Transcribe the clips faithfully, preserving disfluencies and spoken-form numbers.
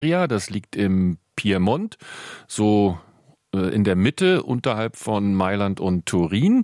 Das liegt im Piemont, so äh, in der Mitte, unterhalb von Mailand und Turin,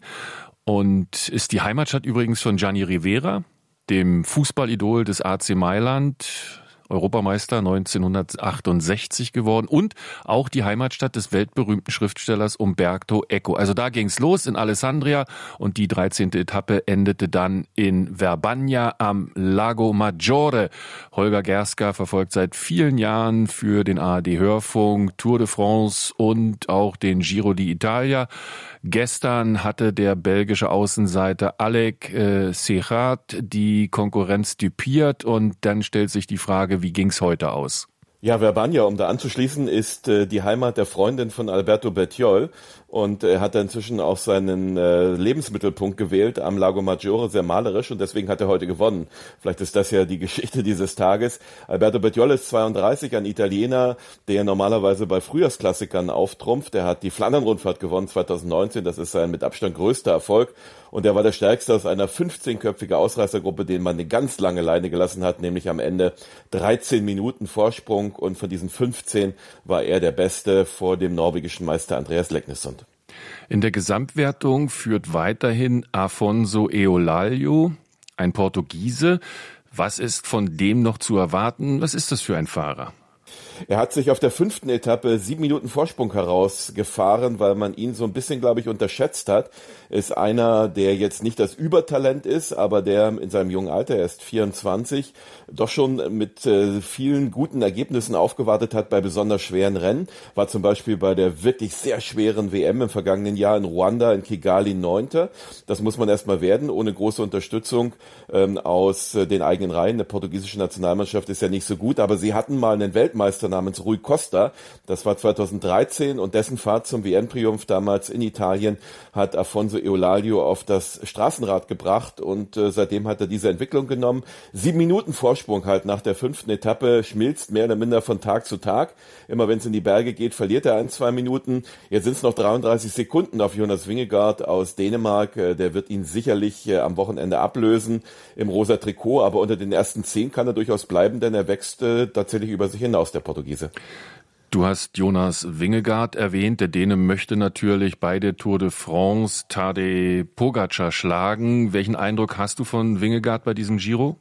und ist die Heimatstadt übrigens von Gianni Rivera, dem Fußballidol des A C Mailand, Europameister neunzehnhundertachtundsechzig geworden, und auch die Heimatstadt des weltberühmten Schriftstellers Umberto Eco. Also da ging's los in Alessandria, und die dreizehnte Etappe endete dann in Verbania am Lago Maggiore. Holger Gerska verfolgt seit vielen Jahren für den A R D-Hörfunk Tour de France und auch den Giro d'Italia. Gestern hatte der belgische Außenseiter Alec äh, Serrat die Konkurrenz düpiert, und dann stellt sich die Frage, wie ging's heute aus? Ja, Verbania, um da anzuschließen, ist äh, die Heimat der Freundin von Alberto Bettiol, und er hat inzwischen auch seinen äh, Lebensmittelpunkt gewählt am Lago Maggiore, sehr malerisch, und deswegen hat er heute gewonnen. Vielleicht ist das ja die Geschichte dieses Tages. Alberto Bettiol ist zweiunddreißig, ein Italiener, der normalerweise bei Frühjahrsklassikern auftrumpft. Er hat die Flandern-Rundfahrt gewonnen zweitausendneunzehn, das ist sein mit Abstand größter Erfolg, und er war der stärkste aus einer fünfzehnköpfigen Ausreißergruppe, den man eine ganz lange Leine gelassen hat, nämlich am Ende dreizehn Minuten Vorsprung, und von diesen fünfzehn war er der Beste vor dem norwegischen Meister Andreas Leknessund. In der Gesamtwertung führt weiterhin Afonso Eolaio, ein Portugiese. Was ist von dem noch zu erwarten? Was ist das für ein Fahrer? Er hat sich auf der fünften Etappe sieben Minuten Vorsprung herausgefahren, weil man ihn so ein bisschen, glaube ich, unterschätzt hat. Ist einer, der jetzt nicht das Übertalent ist, aber der in seinem jungen Alter, er ist vierundzwanzig, doch schon mit äh, vielen guten Ergebnissen aufgewartet hat bei besonders schweren Rennen. War zum Beispiel bei der wirklich sehr schweren W M im vergangenen Jahr in Ruanda, in Kigali, Neunter. Das muss man erstmal werden, ohne große Unterstützung ähm, aus äh, den eigenen Reihen. Der portugiesische Nationalmannschaft ist ja nicht so gut, aber sie hatten mal einen Weltmeister namens Rui Costa, das war zweitausenddreizehn, und dessen Fahrt zum W M-Triumph damals in Italien hat Afonso Eolaio auf das Straßenrad gebracht, und äh, seitdem hat er diese Entwicklung genommen. Sieben Minuten Vorsprung halt nach der fünften Etappe, schmilzt mehr oder minder von Tag zu Tag. Immer wenn es in die Berge geht, verliert er ein, zwei Minuten. Jetzt sind es noch dreiunddreißig Sekunden auf Jonas Vingegaard aus Dänemark. Äh, der wird ihn sicherlich äh, am Wochenende ablösen im rosa Trikot, aber unter den ersten zehn kann er durchaus bleiben, denn er wächst äh, tatsächlich über sich hinaus, der Portugiese. Du hast Jonas Vingegaard erwähnt. Der Däne möchte natürlich bei der Tour de France Tadej Pogačar schlagen. Welchen Eindruck hast du von Vingegaard bei diesem Giro?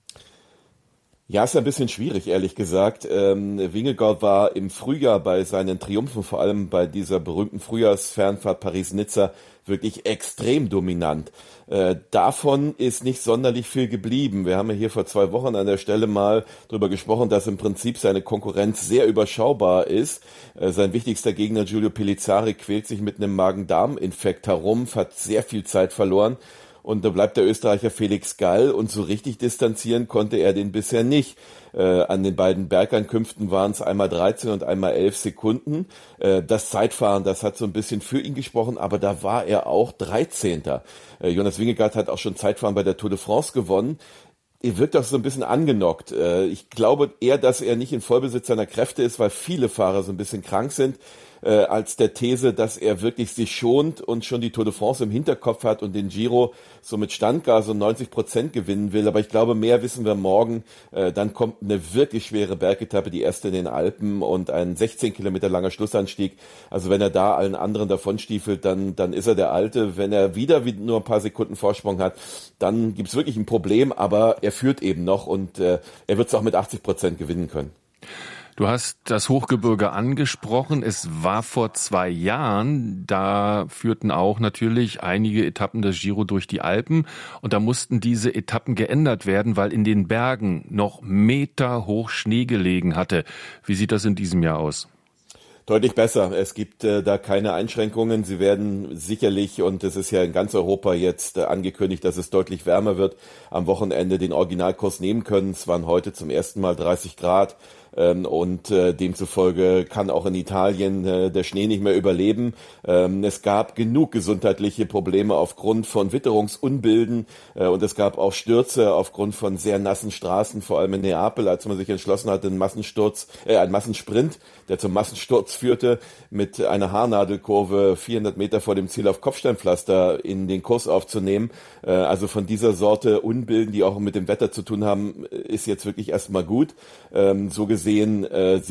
Ja, ist ein bisschen schwierig, ehrlich gesagt. Ähm, Vingegaard war im Frühjahr bei seinen Triumphen, vor allem bei dieser berühmten Frühjahrsfernfahrt Paris-Nizza, wirklich extrem dominant. Äh, davon ist nicht sonderlich viel geblieben. Wir haben ja hier vor zwei Wochen an der Stelle mal drüber gesprochen, dass im Prinzip seine Konkurrenz sehr überschaubar ist. Äh, sein wichtigster Gegner Giulio Pellizzari quält sich mit einem Magen-Darm-Infekt herum, hat sehr viel Zeit verloren. Und da bleibt der Österreicher Felix Gall, und so richtig distanzieren konnte er den bisher nicht. Äh, an den beiden Bergankünften waren es einmal dreizehn und einmal elf Sekunden. Äh, das Zeitfahren, das hat so ein bisschen für ihn gesprochen, aber da war er auch dreizehnter. Äh, Jonas Vingegaard hat auch schon Zeitfahren bei der Tour de France gewonnen. Er wirkt auch so ein bisschen angenockt. Äh, ich glaube eher, dass er nicht in Vollbesitz seiner Kräfte ist, weil viele Fahrer so ein bisschen krank sind, äh, als der These, dass er wirklich sich schont und schon die Tour de France im Hinterkopf hat und den Giro so mit Standgas und neunzig Prozent gewinnen will. Aber ich glaube, mehr wissen wir morgen. Äh, dann kommt eine wirklich schwere Bergetappe, die erste in den Alpen, und ein sechzehn Kilometer langer Schlussanstieg. Also wenn er da allen anderen davonstiefelt, dann, dann ist er der Alte. Wenn er wieder nur ein paar Sekunden Vorsprung hat, dann gibt's wirklich ein Problem. Aber er führt eben noch, und äh, er wird es auch mit achtzig Prozent gewinnen können. Du hast das Hochgebirge angesprochen. Es war vor zwei Jahren, da führten auch natürlich einige Etappen des Giro durch die Alpen, und da mussten diese Etappen geändert werden, weil in den Bergen noch meterhoch Schnee gelegen hatte. Wie sieht das in diesem Jahr aus? Deutlich besser. Es gibt äh, da keine Einschränkungen. Sie werden sicherlich, und es ist ja in ganz Europa jetzt äh, angekündigt, dass es deutlich wärmer wird, am Wochenende den Originalkurs nehmen können. Es waren heute zum ersten Mal dreißig Grad. Ähm, und äh, demzufolge kann auch in Italien äh, der Schnee nicht mehr überleben. Ähm, es gab genug gesundheitliche Probleme aufgrund von Witterungsunbilden, äh, und es gab auch Stürze aufgrund von sehr nassen Straßen, vor allem in Neapel, als man sich entschlossen hatte, einen Massensturz, äh, einen Massensprint, der zum Massensturz führte, mit einer Haarnadelkurve vierhundert Meter vor dem Ziel auf Kopfsteinpflaster in den Kurs aufzunehmen. Äh, also von dieser Sorte Unbilden, die auch mit dem Wetter zu tun haben, ist jetzt wirklich erstmal gut. Ähm, so gesehen gesehen, äh,